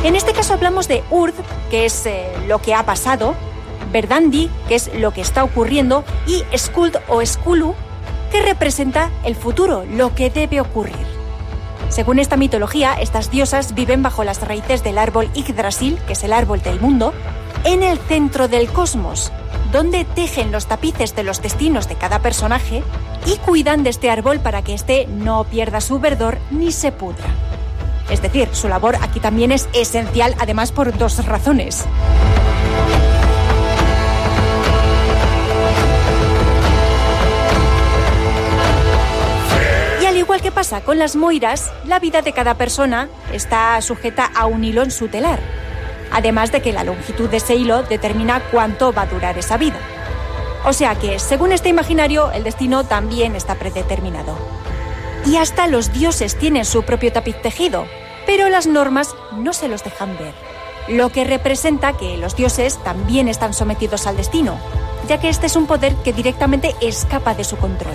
En este caso hablamos de Urd, que es lo que ha pasado, Verdandi, que es lo que está ocurriendo, y Skuld o Skulu, que representa el futuro, lo que debe ocurrir. Según esta mitología, estas diosas viven bajo las raíces del árbol Yggdrasil, que es el árbol del mundo, en el centro del cosmos, donde tejen los tapices de los destinos de cada personaje y cuidan de este árbol para que éste no pierda su verdor ni se pudra. Es decir, su labor aquí también es esencial, además por dos razones. Y al igual que pasa con las moiras, la vida de cada persona está sujeta a un hilo en su telar. Además de que la longitud de ese hilo determina cuánto va a durar esa vida. O sea que, según este imaginario, el destino también está predeterminado. Y hasta los dioses tienen su propio tapiz tejido, pero las normas no se los dejan ver. Lo que representa que los dioses también están sometidos al destino, ya que este es un poder que directamente escapa de su control.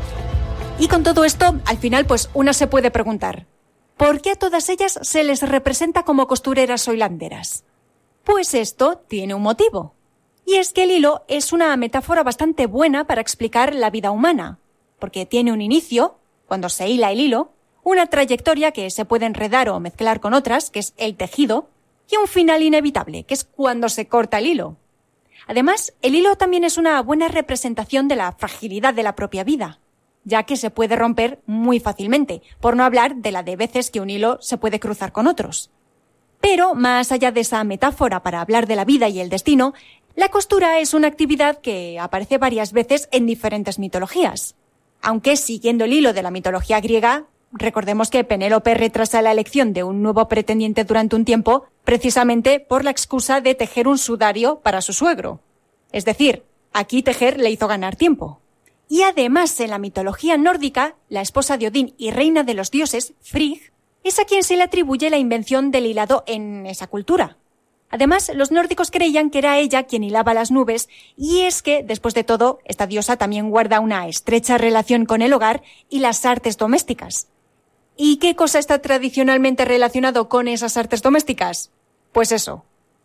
Y con todo esto, al final, pues una se puede preguntar: ¿por qué a todas ellas se les representa como costureras o hilanderas? Pues esto tiene un motivo. Y es que el hilo es una metáfora bastante buena para explicar la vida humana, porque tiene un inicio, cuando se hila el hilo, una trayectoria que se puede enredar o mezclar con otras, que es el tejido, y un final inevitable, que es cuando se corta el hilo. Además, el hilo también es una buena representación de la fragilidad de la propia vida, ya que se puede romper muy fácilmente, por no hablar de la de veces que un hilo se puede cruzar con otros. Pero, más allá de esa metáfora para hablar de la vida y el destino, la costura es una actividad que aparece varias veces en diferentes mitologías. Aunque, siguiendo el hilo de la mitología griega, recordemos que Penélope retrasa la elección de un nuevo pretendiente durante un tiempo, precisamente por la excusa de tejer un sudario para su suegro. Es decir, aquí tejer le hizo ganar tiempo. Y además, en la mitología nórdica, la esposa de Odín y reina de los dioses, Frigg, es a quien se le atribuye la invención del hilado en esa cultura. Además, los nórdicos creían que era ella quien hilaba las nubes, y es que, después de todo, esta diosa también guarda una estrecha relación con el hogar y las artes domésticas. ¿Y qué cosa está tradicionalmente relacionado con esas artes domésticas? Pues eso.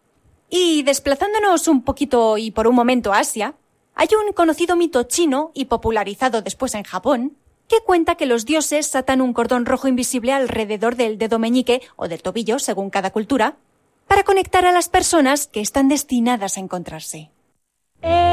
Y desplazándonos un poquito y por un momento a Asia, hay un conocido mito chino y popularizado después en Japón, que cuenta que los dioses atan un cordón rojo invisible alrededor del dedo meñique o del tobillo, según cada cultura, para conectar a las personas que están destinadas a encontrarse.